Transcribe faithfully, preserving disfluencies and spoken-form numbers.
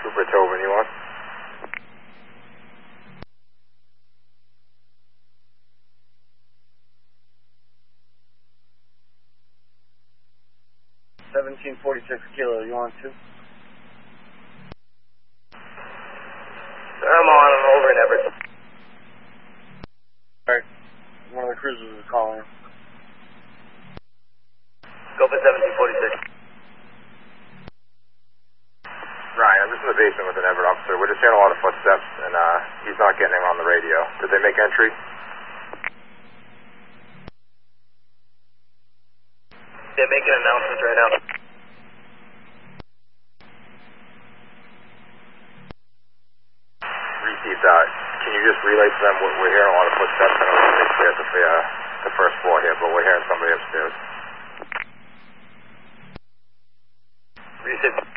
Cooper Tobin, you on? seventeen forty-six Kilo, you on too? I'm on, I'm over in Everett. Alright, one of the cruisers is calling. Go for seventeen forty-six. Ryan, I'm just in the basement with an Everett officer. We're just hearing a lot of footsteps, and uh, he's not getting him on the radio. Did they make entry? They're making announcements right now. Received that. Can you just relay to them? We're, we're hearing a lot of footsteps. I don't know if they cleared the, uh, the first floor here, but we're hearing somebody upstairs. Received.